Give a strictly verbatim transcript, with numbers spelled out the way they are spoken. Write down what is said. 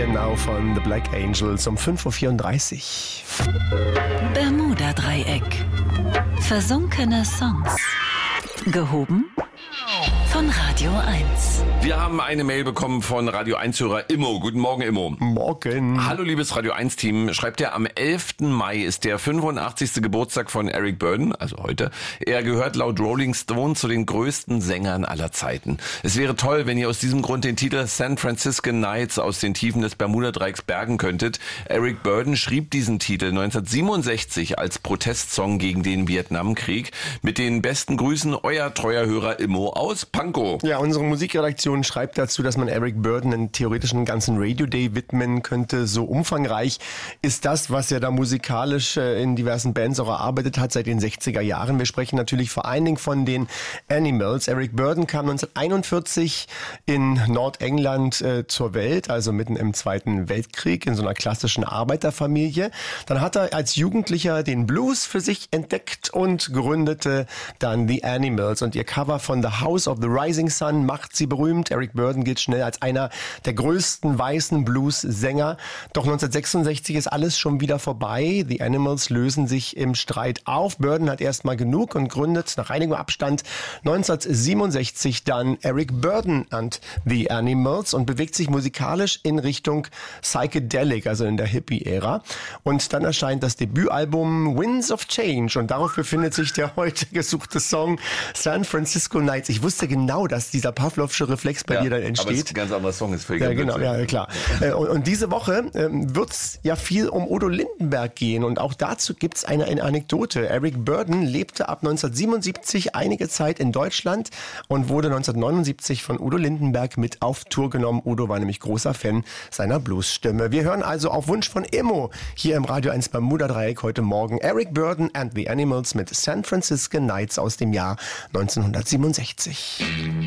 Now von The Black Angels um fünf Uhr vierunddreißig. Bermuda-Dreieck. Versunkene Songs. Gehoben von Radio eins. Wir haben eine Mail bekommen von Radio eins-Hörer Immo. Guten Morgen, Immo. Morgen. Hallo, liebes Radio eins-Team. Schreibt er, am elften Mai ist der fünfundachtzigste Geburtstag von Eric Burdon, also heute. Er gehört laut Rolling Stone zu den größten Sängern aller Zeiten. Es wäre toll, wenn ihr aus diesem Grund den Titel San Francisco Nights aus den Tiefen des Bermuda-Dreiecks bergen könntet. Eric Burdon schrieb diesen Titel neunzehnhundertsiebenundsechzig als Protestsong gegen den Vietnamkrieg. Mit den besten Grüßen, euer treuer Hörer Immo aus Pankow. Ja, unsere Musikredaktion schreibt dazu, dass man Eric Burdon einen theoretischen ganzen Radio Day widmen könnte. So umfangreich ist das, was er da musikalisch in diversen Bands auch erarbeitet hat seit den sechziger Jahren. Wir sprechen natürlich vor allen Dingen von den Animals. Eric Burdon kam neunzehnhunderteinundvierzig in Nordengland äh, zur Welt, also mitten im Zweiten Weltkrieg, in so einer klassischen Arbeiterfamilie. Dann hat er als Jugendlicher den Blues für sich entdeckt und gründete dann The Animals. Und ihr Cover von The House of the Rising Sun macht sie berühmt. Eric Burdon gilt schnell als einer der größten weißen Blues-Sänger. Doch neunzehnhundertsechsundsechzig ist alles schon wieder vorbei. The Animals lösen sich im Streit auf. Burdon hat erstmal genug und gründet nach einigem Abstand neunzehnhundertsiebenundsechzig dann Eric Burdon and The Animals und bewegt sich musikalisch in Richtung Psychedelic, also in der Hippie-Ära. Und dann erscheint das Debütalbum Winds of Change und darauf befindet sich der heute gesuchte Song San Francisco Nights. Ich wusste genau, dass dieser Pavlovsche Reflex bei ja, dir dann entsteht. Aber es ist ein ganz anderer Song, ist völlig Ja, genau, ja, klar. Und, und diese Woche ähm, wird es ja viel um Udo Lindenberg gehen und auch dazu gibt es eine, eine Anekdote. Eric Burdon lebte ab neunzehnhundertsiebenundsiebzig einige Zeit in Deutschland und wurde neunzehnhundertneunundsiebzig von Udo Lindenberg mit auf Tour genommen. Udo war nämlich großer Fan seiner Bluesstimme. Wir hören also auf Wunsch von Immo hier im Radio eins Bermuda-Dreieck heute Morgen Eric Burdon and the Animals mit San Francisco Nights aus dem Jahr neunzehnhundertsiebenundsechzig.